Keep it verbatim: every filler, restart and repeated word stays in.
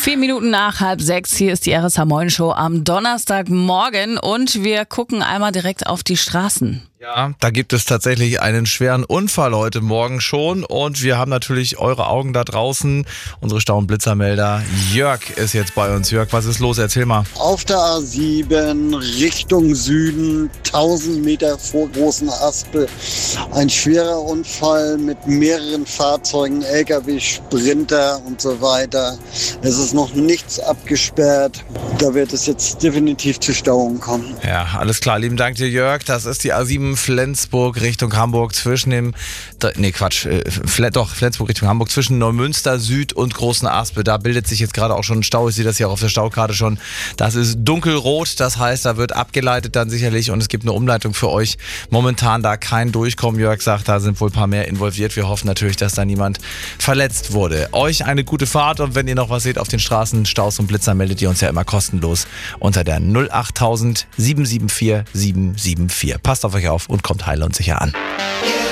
Vier Minuten nach halb sechs, hier ist die R S H Moin Show am Donnerstagmorgen und wir gucken einmal direkt auf die Straßen. Ja, da gibt es tatsächlich einen schweren Unfall heute Morgen schon und wir haben natürlich eure Augen da draußen. Unsere Stau- und Blitzermelder Jörg ist jetzt bei uns. Jörg, was ist los? Erzähl mal. Auf der A sieben Richtung Süden, tausend Meter vor Großen Aspel, ein schwerer Unfall mit mehreren Fahrzeugen, L K W, Sprinter und so weiter. Es ist noch nichts abgesperrt. Da wird es jetzt definitiv zu Stauungen kommen. Ja, alles klar. Lieben Dank dir, Jörg. Das ist die A sieben Flensburg Richtung Hamburg zwischen dem, nee Quatsch, äh, Fle, doch, Flensburg Richtung Hamburg zwischen Neumünster Süd und Großen Aspel. Da bildet sich jetzt gerade auch schon ein Stau. Ich sehe das hier auch auf der Staukarte schon. Das ist dunkelrot, das heißt, da wird abgeleitet dann sicherlich und es gibt eine Umleitung für euch. Momentan da kein Durchkommen. Jörg sagt, da sind wohl ein paar mehr involviert. Wir hoffen natürlich, dass da niemand verletzt wurde. Euch eine gute Fahrt und wenn ihr noch was seht auf den Straßen, Staus und Blitzer, meldet ihr uns ja immer kostenlos unter der null acht null null sieben sieben vier sieben sieben vier. Passt auf euch auf und kommt heil und sicher an.